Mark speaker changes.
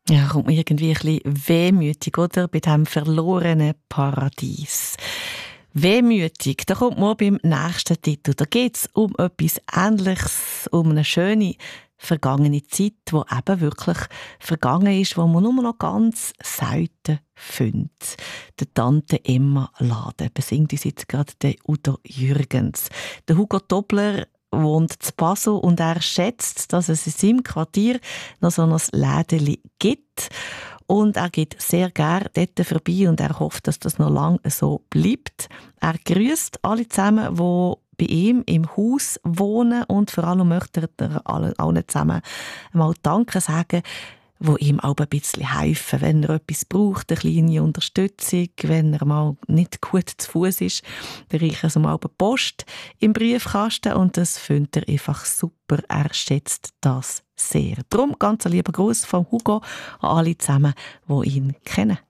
Speaker 1: Ja, kommt mir irgendwie ein bisschen wehmütig, oder? Bei diesem verlorenen Paradies. Wehmütig, da kommt man beim nächsten Titel. Da geht es um etwas Ähnliches, um eine schöne vergangene Zeit, die eben wirklich vergangen ist, wo man nur noch ganz selten findet. Der Tante Emma Laden besingt uns jetzt gerade der Udo Jürgens. Der Hugo Dobler wohnt in Basel und er schätzt, dass es in seinem Quartier noch so ein Lädeli gibt. Und er geht sehr gerne dort vorbei und er hofft, dass das noch lange so bleibt. Er grüßt alle zusammen, die bei ihm im Haus wohnen und vor allem möchte er allen zusammen mal Danke sagen, wo ihm auch ein bisschen helfen, wenn er etwas braucht, eine kleine Unterstützung, wenn er mal nicht gut zu Fuß ist, dann reicht er so mal eine Post im Briefkasten und das findet er einfach super. Er schätzt das sehr. Darum ganz ein lieber Gruß von Hugo an alle zusammen, die ihn kennen.